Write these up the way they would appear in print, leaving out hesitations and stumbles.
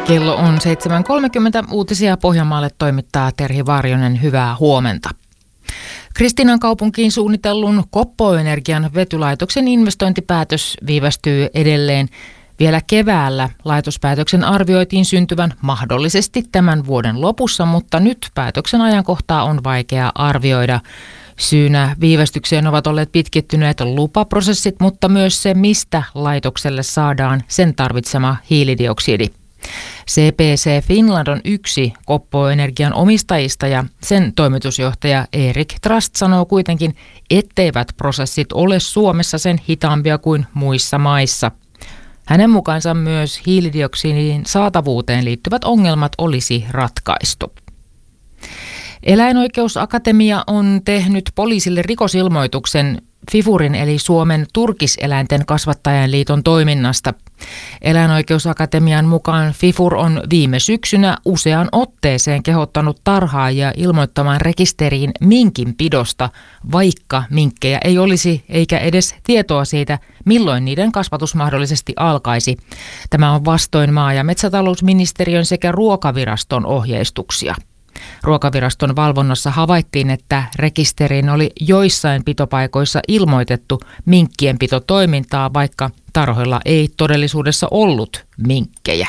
Kello on 7.30. Uutisia Pohjanmaalle toimittaa Terhi Varjonen. Hyvää huomenta. Kristiinan kaupunkiin suunnitellun Koppo-energian vetylaitoksen investointipäätös viivästyy edelleen. Vielä keväällä laitospäätöksen arvioitiin syntyvän mahdollisesti tämän vuoden lopussa, mutta nyt päätöksen ajankohtaa on vaikea arvioida. Syynä viivästykseen ovat olleet pitkittyneet lupaprosessit, mutta myös se, mistä laitokselle saadaan sen tarvitsema hiilidioksidi. CPC Finland on yksi Koppo-energian omistajista ja sen toimitusjohtaja Erik Trust sanoo kuitenkin, etteivät prosessit ole Suomessa sen hitaampia kuin muissa maissa. Hänen mukaansa myös hiilidioksidin saatavuuteen liittyvät ongelmat olisi ratkaistu. Eläinoikeusakatemia on tehnyt poliisille rikosilmoituksen FIFURin eli Suomen turkiseläinten kasvattajien liiton toiminnasta. Eläinoikeusakatemian mukaan FIFUR on viime syksynä useaan otteeseen kehottanut tarhaajia ilmoittamaan rekisteriin minkinpidosta, vaikka minkkejä ei olisi eikä edes tietoa siitä, milloin niiden kasvatus mahdollisesti alkaisi. Tämä on vastoin maa- ja metsätalousministeriön sekä Ruokaviraston ohjeistuksia. Ruokaviraston valvonnassa havaittiin, että rekisteriin oli joissain pitopaikoissa ilmoitettu minkkien pitotoimintaa, vaikka tarhoilla ei todellisuudessa ollut minkkejä.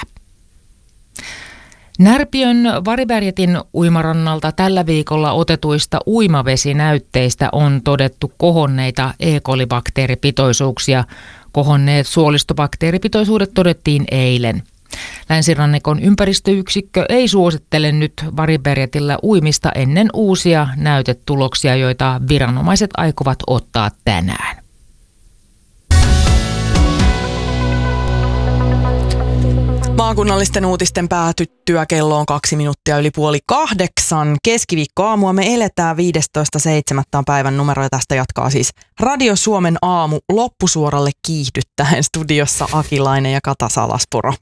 Närpiön Varibergetin uimarannalta tällä viikolla otetuista uimavesinäytteistä on todettu kohonneita E. coli-bakteeripitoisuuksia. Kohonneet suolistobakteeripitoisuudet todettiin eilen. Länsirannikon ympäristöyksikkö ei suosittele nyt Varibergetillä uimista ennen uusia näytetuloksia, joita viranomaiset aikovat ottaa tänään. Maakunnallisten uutisten päätyttyä kello on 2 minuuttia yli 7:30. Keskiviikkoaamua me eletään 15.7. päivän numero ja tästä jatkaa siis Radio Suomen aamu loppusuoralle kiihdyttäen studiossa Akilainen ja Kata Salaspuro.